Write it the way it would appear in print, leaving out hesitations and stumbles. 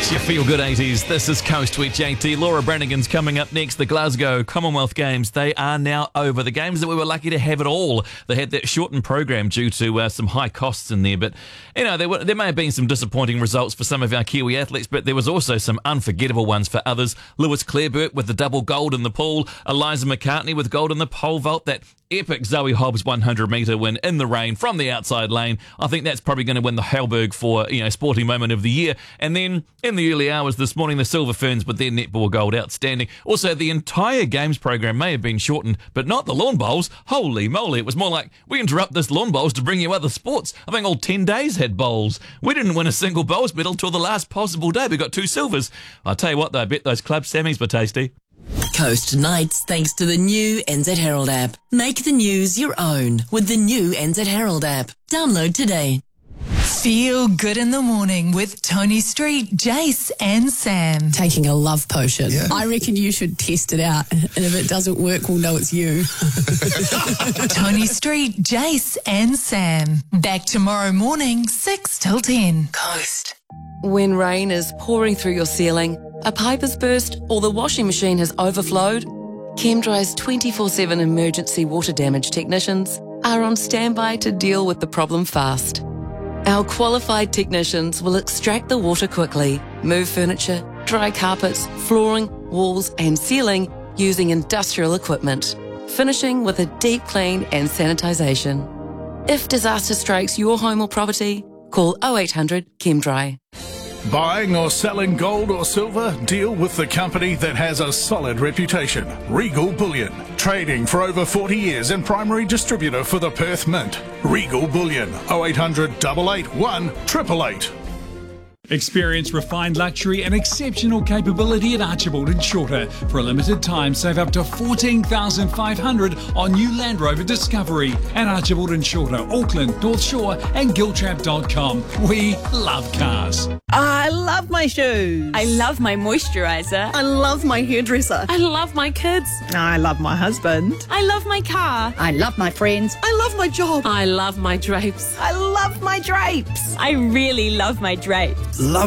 It's your Feel Good 80s. This is Coast with JT. Laura Branigan's coming up next. The Glasgow Commonwealth Games, they are now over. The Games that we were lucky to have it all. They had that shortened program due to some high costs in there. But, you know, there may have been some disappointing results for some of our Kiwi athletes, but there was also some unforgettable ones for others. Lewis Clareburt with the double gold in the pool. Eliza McCartney with gold in the pole vault. That epic Zoe Hobbs 100-metre win in the rain from the outside lane. I think that's probably going to win the Halberg for, sporting moment of the year. And then in the early hours this morning, the Silver Ferns with their netball gold, outstanding. Also, the entire games program may have been shortened, but not the lawn bowls. Holy moly, it was more like, we interrupt this lawn bowls to bring you other sports. I think all 10 days had bowls. We didn't win a single bowls medal till the last possible day. We got 2 silvers. I'll tell you what though, I bet those club Sammies were tasty. Coast Nights thanks to the new NZ Herald app. Make the news your own with the new NZ Herald app. Download today. Feel good in the morning with Tony Street, Jace and Sam. Taking a love potion. Yeah. I reckon you should test it out, and if it doesn't work, we'll know it's you. Tony Street, Jace and Sam. Back tomorrow morning, 6 till 10. Coast. When rain is pouring through your ceiling, a pipe has burst or the washing machine has overflowed, ChemDry's 24/7 emergency water damage technicians are on standby to deal with the problem fast. Our qualified technicians will extract the water quickly, move furniture, dry carpets, flooring, walls and ceiling using industrial equipment, finishing with a deep clean and sanitisation. If disaster strikes your home or property, call 0800 ChemDry. Buying or selling gold or silver? Deal with the company that has a solid reputation. Regal Bullion. Trading for over 40 years and primary distributor for the Perth Mint. Regal Bullion. 0800 881 888. Experience refined luxury and exceptional capability at Archibald and Shorter. For a limited time, save up to $14,500 on new Land Rover Discovery at Archibald and Shorter, Auckland, North Shore and Giltrap.com. We love cars. I love my shoes. I love my moisturiser. I love my hairdresser. I love my kids. I love my husband. I love my car. I love my friends. I love my job. I love my drapes. I love my drapes. I really love my drapes. Love